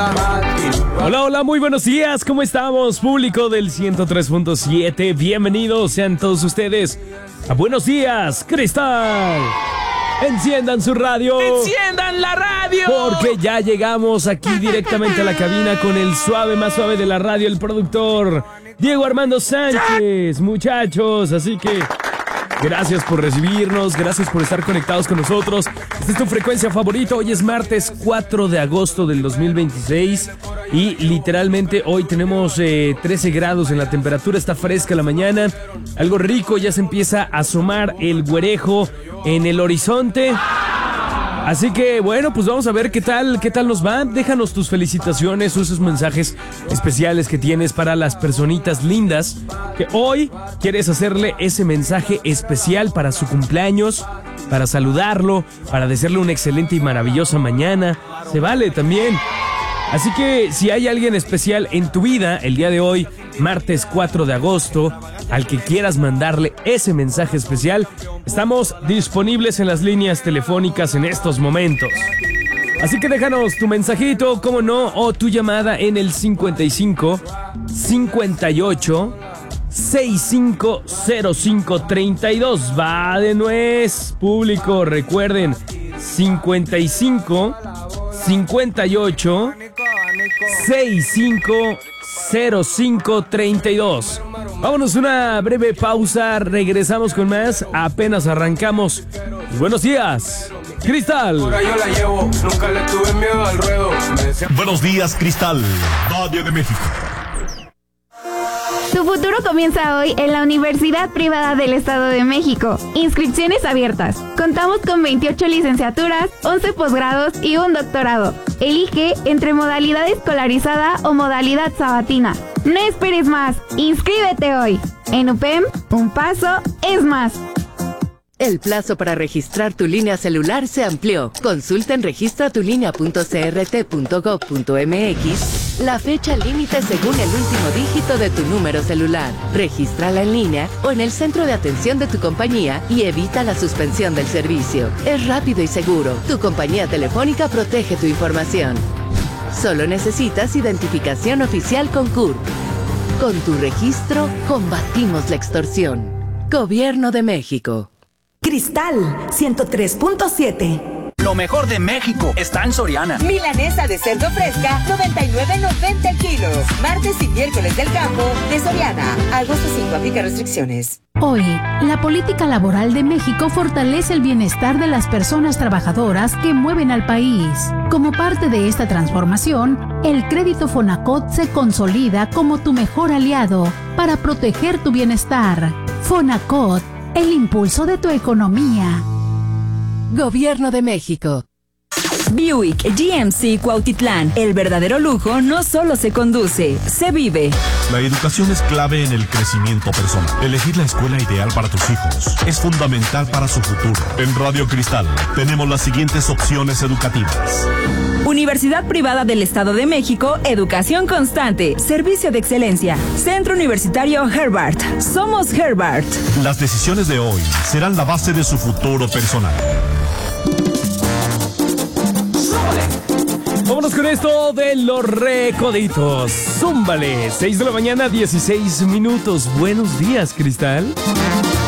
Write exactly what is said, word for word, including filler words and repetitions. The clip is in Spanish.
Hola, hola, muy buenos días, ¿cómo estamos? Público del ciento tres punto siete, bienvenidos sean todos ustedes a Buenos Días, Cristal. Enciendan su radio. ¡Enciendan la radio! Porque ya llegamos aquí directamente a la cabina con el suave más suave de la radio, el productor Diego Armando Sánchez, muchachos, así que gracias por recibirnos, gracias por estar conectados con nosotros. Esta es tu frecuencia favorita, hoy es martes cuatro de agosto del dos mil veintiséis y literalmente hoy tenemos eh, trece grados en la temperatura, está fresca la mañana, algo rico, ya se empieza a asomar el güerejo en el horizonte. Así que bueno, pues vamos a ver qué tal, qué tal nos va. Déjanos tus felicitaciones o esos mensajes especiales que tienes para las personitas lindas que hoy quieres hacerle ese mensaje especial para su cumpleaños, para saludarlo, para desearle una excelente y maravillosa mañana. Se vale también. Así que si hay alguien especial en tu vida el día de hoy, martes cuatro de agosto, al que quieras mandarle ese mensaje especial, estamos disponibles en las líneas telefónicas en estos momentos. Así que déjanos tu mensajito, cómo no, o tu llamada en el cincuenta y cinco, cincuenta y ocho, sesenta y cinco cero cinco treinta y dos. Va de nuez, público, recuerden, cincuenta y cinco, cincuenta y ocho, sesenta y cinco cero cinco treinta y dos. Vámonos una breve pausa, regresamos con más, apenas arrancamos. Buenos días, Cristal. Buenos días, Cristal, Radio de México. Tu futuro comienza hoy en la Universidad Privada del Estado de México. Inscripciones abiertas. Contamos con veintiocho licenciaturas, once posgrados y un doctorado. Elige entre modalidad escolarizada o modalidad sabatina. No esperes más. Inscríbete hoy. En U P E M, un paso es más. El plazo para registrar tu línea celular se amplió. Consulta en registra tu línea punto c r t punto gov punto m x la fecha límite según el último dígito de tu número celular. Regístrala en línea o en el centro de atención de tu compañía y evita la suspensión del servicio. Es rápido y seguro. Tu compañía telefónica protege tu información. Solo necesitas identificación oficial con C U R P. Con tu registro, combatimos la extorsión. Gobierno de México. Cristal ciento tres punto siete. Lo mejor de México está en Soriana. Milanesa de cerdo fresca, noventa y nueve noventa kilos. Martes y miércoles del campo de Soriana. Agosto cinco, aplica restricciones. Hoy, la política laboral de México fortalece el bienestar de las personas trabajadoras que mueven al país. Como parte de esta transformación, el crédito Fonacot se consolida como tu mejor aliado para proteger tu bienestar. Fonacot, el impulso de tu economía. Gobierno de México. Buick G M C Cuautitlán. El verdadero lujo no solo se conduce, se vive. La educación es clave en el crecimiento personal. Elegir la escuela ideal para tus hijos es fundamental para su futuro. En Radio Cristal tenemos las siguientes opciones educativas. Universidad Privada del Estado de México, educación constante, servicio de excelencia. Centro Universitario Herbert. Somos Herbert. Las decisiones de hoy serán la base de su futuro personal. Vámonos con esto de los recoditos. Zúmbale, seis de la mañana, dieciséis minutos. Buenos días, Cristal.